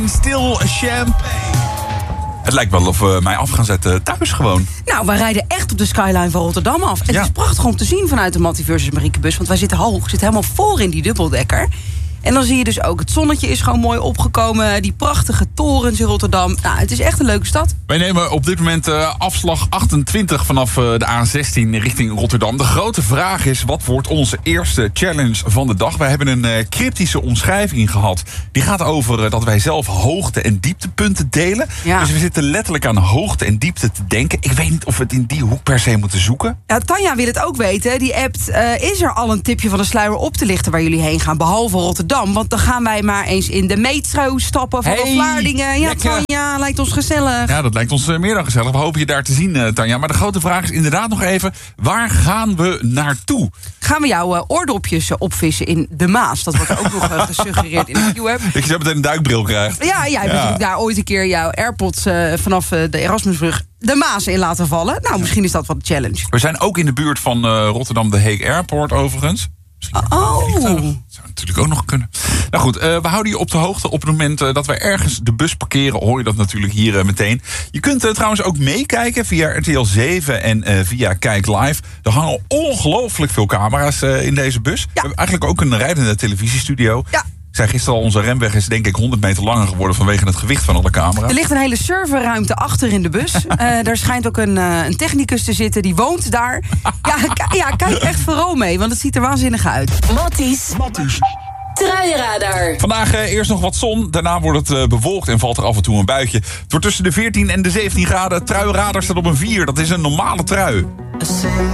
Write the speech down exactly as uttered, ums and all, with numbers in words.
Still champagne. Het lijkt wel of we mij af gaan zetten thuis gewoon. Nou, wij rijden echt op de skyline van Rotterdam af. En ja. Het is prachtig om te zien vanuit de Mattie versus Mariekebus. Want wij zitten hoog, zitten helemaal voor in die dubbeldekker. En dan zie je dus ook, het zonnetje is gewoon mooi opgekomen. Die prachtige torens in Rotterdam. Nou, het is echt een leuke stad. Wij nemen op dit moment uh, afslag achtentwintig vanaf uh, de A zestien richting Rotterdam. De grote vraag is, wat wordt onze eerste challenge van de dag? Wij hebben een uh, cryptische omschrijving gehad. Die gaat over uh, dat wij zelf hoogte- en dieptepunten delen. Ja. Dus we zitten letterlijk aan hoogte en diepte te denken. Ik weet niet of we het in die hoek per se moeten zoeken. Ja, Tanja wil het ook weten. Die appt, uh, is er al een tipje van de sluier op te lichten waar jullie heen gaan? Behalve Rotterdam. Want dan gaan wij maar eens in de metro stappen van Hey, Vlaardingen. Ja, lekker. Tanja, lijkt ons gezellig. Ja, dat lijkt ons uh, meer dan gezellig. We hopen je daar te zien, uh, Tanja. Maar de grote vraag is inderdaad nog even, waar gaan we naartoe? Gaan we jouw uh, oordopjes uh, opvissen in de Maas? Dat wordt ook nog uh, gesuggereerd in de Q-app. Dat je zo meteen een duikbril krijgt. Ja, jij hebt natuurlijk daar ooit een keer jouw AirPods uh, vanaf uh, de Erasmusbrug de Maas in laten vallen. Nou, misschien is dat wat de challenge. We zijn ook in de buurt van uh, Rotterdam de Hague Airport overigens. Oh. Dat zou natuurlijk ook nog kunnen. Nou goed, uh, we houden je op de hoogte op het moment uh, dat wij ergens de bus parkeren. Hoor je dat natuurlijk hier uh, meteen. Je kunt uh, trouwens ook meekijken via R T L zeven en uh, via Kijk Live. Er hangen ongelooflijk veel camera's uh, in deze bus. Ja. We hebben eigenlijk ook een rijdende televisiestudio. Ja. Ik zei gisteren al, onze remweg is denk ik honderd meter langer geworden vanwege het gewicht van alle camera's. Er ligt een hele serverruimte achter in de bus. Uh, daar schijnt ook een, uh, een technicus te zitten, die woont daar. Ja, k- ja, kijk echt vooral mee, want het ziet er waanzinnig uit. Matties. Matties. Truienradar. Vandaag uh, eerst nog wat zon, daarna wordt het uh, bewolkt en valt er af en toe een buitje. Het wordt tussen de veertien en de zeventien graden. Truienradar staat op een vier, dat is een normale trui.